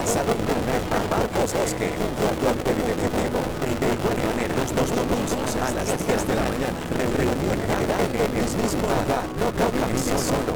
Salón Barcos Bosque, junto al Polideportivo. De igual manera, los domingos a las 10 de la mañana, reunión general en el mismo lugar. No camines solo.